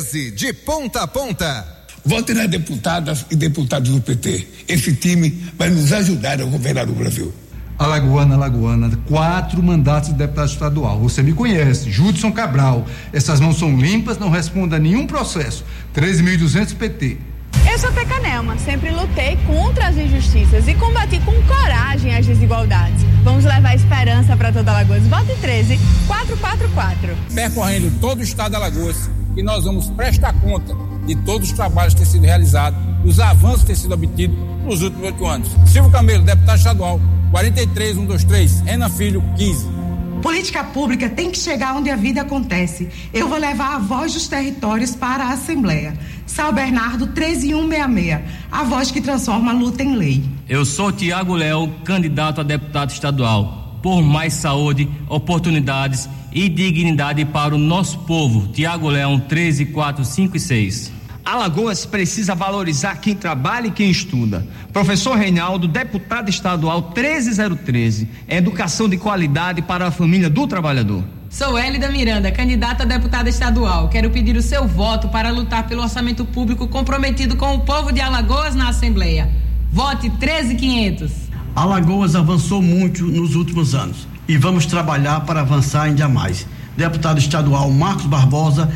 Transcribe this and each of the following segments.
De ponta a ponta. Vote nas deputadas e deputados do PT. Esse time vai nos ajudar a governar o Brasil. Alagoana, 4 mandatos de deputado estadual. Você me conhece, Judson Cabral. Essas mãos são limpas, não responda a nenhum processo. 13.200 PT. Eu sou Tecanelma, sempre lutei contra as injustiças e combati com coragem as desigualdades. Vamos levar esperança para toda Alagoas. Vote 13-444. Percorrendo todo o estado de Alagoas, e nós vamos prestar conta de todos os trabalhos que têm sido realizados, os avanços que têm sido obtidos nos últimos 8 anos. Silvio Camelo, deputado estadual, 43123, Renan Filho, 15. Política pública tem que chegar onde a vida acontece. Eu vou levar a voz dos territórios para a Assembleia. São Bernardo, 13166, a voz que transforma a luta em lei. Eu sou Tiago Léo, candidato a deputado estadual. Por mais saúde, oportunidades e dignidade para o nosso povo. Tiago Leão, 13.456. Alagoas precisa valorizar quem trabalha e quem estuda. Professor Reinaldo, deputado estadual, 13013. Educação de qualidade para a família do trabalhador. Sou Hélida Miranda, candidata a deputada estadual. Quero pedir o seu voto para lutar pelo orçamento público comprometido com o povo de Alagoas na Assembleia. Vote 13500. Alagoas avançou muito nos últimos anos e vamos trabalhar para avançar ainda mais. Deputado estadual Marcos Barbosa,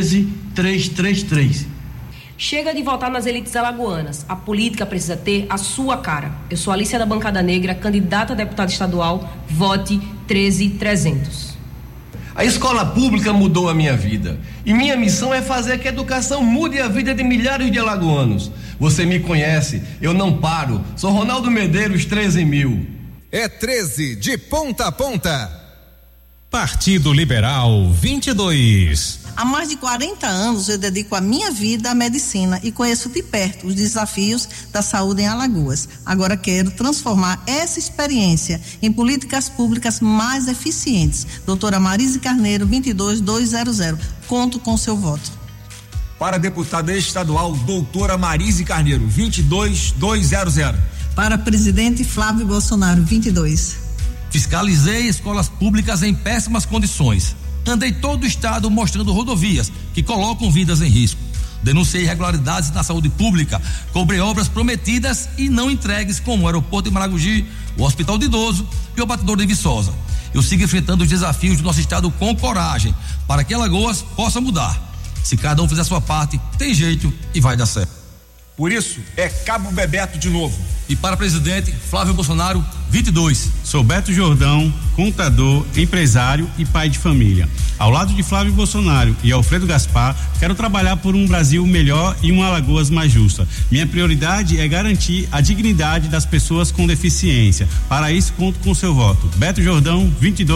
13333. Chega de votar nas elites alagoanas. A política precisa ter a sua cara. Eu sou Alicia da Bancada Negra, candidata a deputada estadual. Vote 13300. A escola pública mudou a minha vida. E minha missão é fazer que a educação mude a vida de milhares de alagoanos. Você me conhece, eu não paro. Sou Ronaldo Medeiros, 13.000. É 13 de ponta a ponta. Partido Liberal 22. Há mais de 40 anos eu dedico a minha vida à medicina e conheço de perto os desafios da saúde em Alagoas. Agora quero transformar essa experiência em políticas públicas mais eficientes. Doutora Marise Carneiro, 22200. Conto com seu voto. Para deputada estadual, doutora Marise Carneiro, 22200. Para presidente Flávio Bolsonaro, 22. Fiscalizei escolas públicas em péssimas condições. Andei todo o estado mostrando rodovias que colocam vidas em risco. Denunciei irregularidades na saúde pública, cobrei obras prometidas e não entregues, como o aeroporto de Maragogi, o hospital de idoso e o abatedor de Viçosa. Eu sigo enfrentando os desafios do nosso estado com coragem, para que Alagoas possa mudar. Se cada um fizer a sua parte, tem jeito e vai dar certo. Por isso, é Cabo Bebeto de novo. E para presidente, Flávio Bolsonaro, 22. Sou Beto Jordão, contador, empresário e pai de família. Ao lado de Flávio Bolsonaro e Alfredo Gaspar, quero trabalhar por um Brasil melhor e uma Alagoas mais justa. Minha prioridade é garantir a dignidade das pessoas com deficiência. Para isso, conto com seu voto. Beto Jordão,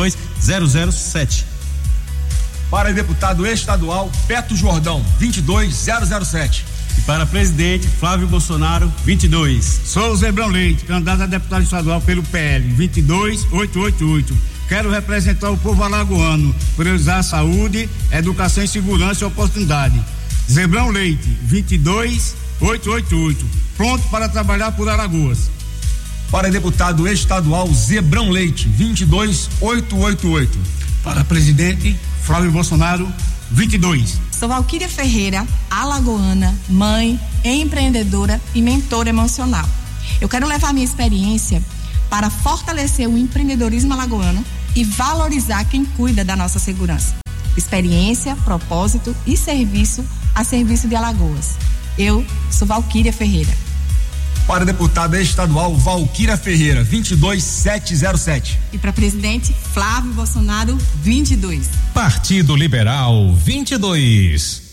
22007. Para deputado estadual, Beto Jordão, 22007. E para presidente, Flávio Bolsonaro, 22. Sou o Zebrão Leite, candidato a deputado estadual pelo PL, 22888. Quero representar o povo alagoano, priorizar a saúde, educação e segurança e oportunidade. Zebrão Leite, 22888. Pronto para trabalhar por Alagoas. Para deputado estadual, Zebrão Leite, 22888. Para presidente, Flávio Bolsonaro, 22. Sou Valquíria Ferreira, alagoana, mãe, empreendedora e mentora emocional. Eu quero levar minha experiência para fortalecer o empreendedorismo alagoano e valorizar quem cuida da nossa segurança. Experiência, propósito e serviço a serviço de Alagoas. Eu sou Valquíria Ferreira. Para deputada estadual, Valquíria Ferreira, 22707. E para presidente, Flávio Bolsonaro, 22. Partido Liberal 22.